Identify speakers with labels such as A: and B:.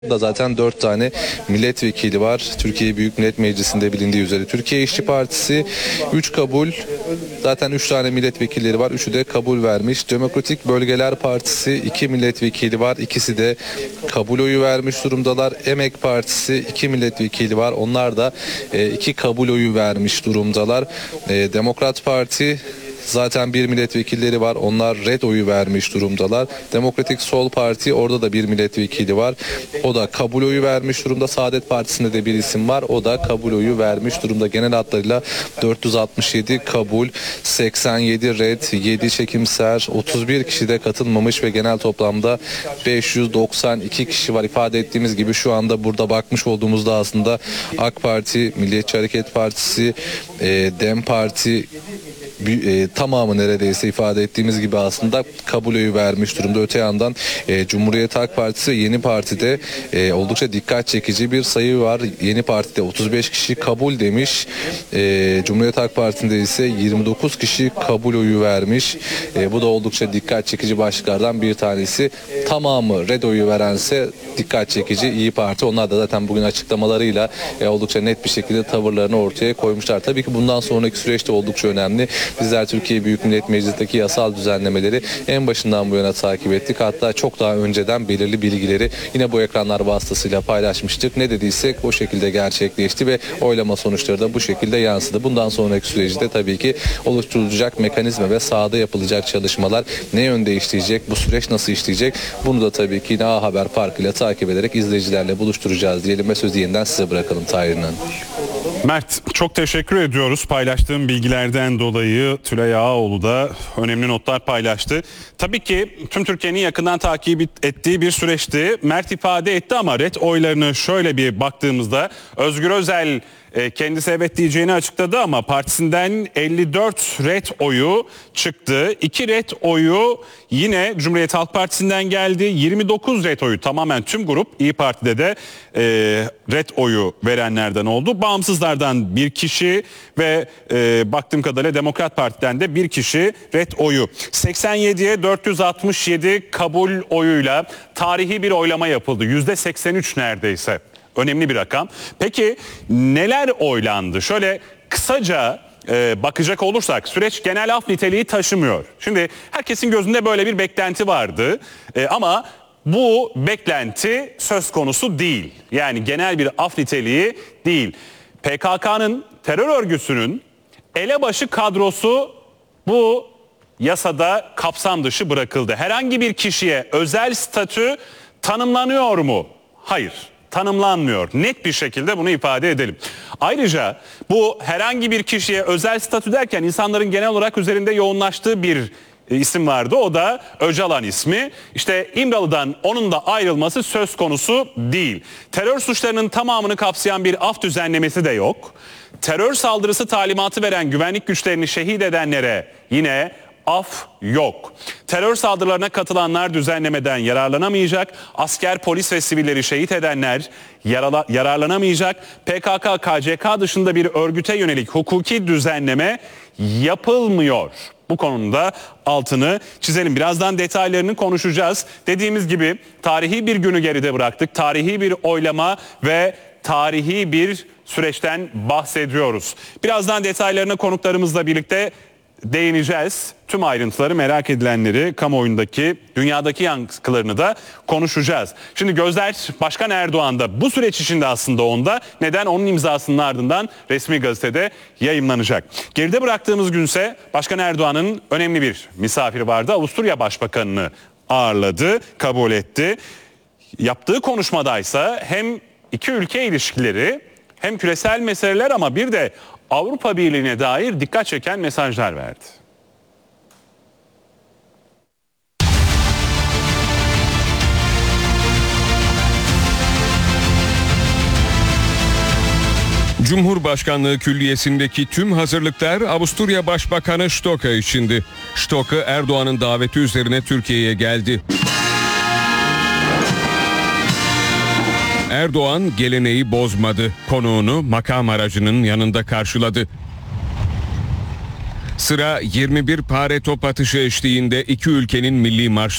A: da zaten 4 tane milletvekili var. Türkiye Büyük Millet Meclisi'nde bilindiği üzere. Türkiye İşçi Partisi 3 kabul. Zaten 3 tane milletvekilleri var. 3'ü de kabul vermiş. Demokratik Bölgeler Partisi 2 milletvekili var. İkisi de kabul oyu vermiş durumdalar. Emek Partisi 2 milletvekili var. Onlar da 2 kabul oyu vermiş durumdalar. Demokrat Parti zaten bir milletvekilleri var. Onlar red oyu vermiş durumdalar. Demokratik Sol Parti, orada da bir milletvekili var. O da kabul oyu vermiş durumda. Saadet Partisi'nde de bir isim var. O da kabul oyu vermiş durumda. Genel hatlarıyla 467 kabul, 87 red, 7 çekimser, 31 kişi de katılmamış ve genel toplamda 592 kişi var. İfade ettiğimiz gibi şu anda burada bakmış olduğumuzda aslında AK Parti, Milliyetçi Hareket Partisi, DEM Parti tamamı neredeyse ifade ettiğimiz gibi aslında kabul oyu vermiş durumda. Öte yandan Cumhuriyet Halk Partisi ve Yeni Parti'de oldukça dikkat çekici bir sayı var. Yeni Parti'de 35 kişi kabul demiş. Cumhuriyet Halk Partisi'nde ise 29 kişi kabul oyu vermiş. Bu da oldukça dikkat çekici başlıklardan bir tanesi. Tamamı red oyu verense dikkat çekici İyi Parti. Onlar da zaten bugün açıklamalarıyla oldukça net bir şekilde tavırlarını ortaya koymuşlar. Tabii ki bundan sonraki süreçte oldukça önemli. Bizler Türkiye Büyük Millet Meclisi'ndeki yasal düzenlemeleri en başından bu yana takip ettik. Hatta çok daha önceden belirli bilgileri yine bu ekranlar vasıtasıyla paylaşmıştık. Ne dediysek o şekilde gerçekleşti ve oylama sonuçları da bu şekilde yansıdı. Bundan sonraki süreçte tabii ki oluşturulacak mekanizma ve sahada yapılacak çalışmalar ne yönde işleyecek, bu süreç nasıl işleyecek, bunu da tabii ki yine A Haber Farkı ile takip ederek izleyicilerle buluşturacağız diyelim ve sözü yeniden size bırakalım Tahir İnan.
B: Mert, çok teşekkür ediyoruz paylaştığım bilgilerden dolayı. Tülay Ağaoğlu da önemli notlar paylaştı. Tabii ki tüm Türkiye'nin yakından takip ettiği bir süreçti. Mert ifade etti ama red oylarını şöyle bir baktığımızda Özgür Özel kendisi evet diyeceğini açıkladı ama partisinden 54 red oyu çıktı. 2 red oyu yine Cumhuriyet Halk Partisi'nden geldi. 29 red oyu tamamen tüm grup İyi Parti'de de red oyu verenlerden oldu. Bağımsızlardan bir kişi ve baktığım kadarıyla Demokrat Parti'den de bir kişi red oyu. 87'ye 467 kabul oyuyla tarihi bir oylama yapıldı. %83 neredeyse. Önemli bir rakam. Peki neler oylandı? Şöyle kısaca bakacak olursak süreç genel af niteliği taşımıyor. Şimdi herkesin gözünde böyle bir beklenti vardı ama bu beklenti söz konusu değil. Yani genel bir af niteliği değil. PKK'nın terör örgütünün elebaşı kadrosu bu yasada kapsam dışı bırakıldı. Herhangi bir kişiye özel statü tanımlanıyor mu? Hayır. Tanımlanmıyor. Net bir şekilde bunu ifade edelim. Ayrıca bu herhangi bir kişiye özel statü derken insanların genel olarak üzerinde yoğunlaştığı bir isim vardı. O da Öcalan ismi. İşte İmralı'dan onun da ayrılması söz konusu değil. Terör suçlarının tamamını kapsayan bir af düzenlemesi de yok. Terör saldırısı talimatı veren güvenlik güçlerini şehit edenlere yine af yok. Terör saldırılarına katılanlar düzenlemeden yararlanamayacak. Asker, polis ve sivilleri şehit edenler yararlanamayacak. PKK, KCK dışında bir örgüte yönelik hukuki düzenleme yapılmıyor. Bu konuda altını çizelim. Birazdan detaylarını konuşacağız. Dediğimiz gibi tarihi bir günü geride bıraktık. Tarihi bir oylama ve tarihi bir süreçten bahsediyoruz. Birazdan detaylarına konuklarımızla birlikte değineceğiz. Tüm ayrıntıları, merak edilenleri, kamuoyundaki, dünyadaki yankılarını da konuşacağız. Şimdi gözler Başkan Erdoğan'da, bu süreç içinde aslında onda. Neden? Onun imzasının ardından resmi gazetede yayımlanacak. Geride bıraktığımız günse Başkan Erdoğan'ın önemli bir misafiri vardı. Avusturya Başbakanı'nı ağırladı, kabul etti. Yaptığı konuşmadaysa hem iki ülke ilişkileri hem küresel meseleler ama bir de Avrupa Birliği'ne dair dikkat çeken mesajlar verdi.
C: Cumhurbaşkanlığı Külliyesi'ndeki tüm hazırlıklar Avusturya Başbakanı Stocker içindi. Stocker Erdoğan'ın daveti üzerine Türkiye'ye geldi. Erdoğan geleneği bozmadı. Konuğunu makam aracının yanında karşıladı. Sıra 21 pare top atışı eşliğinde iki ülkenin milli marşları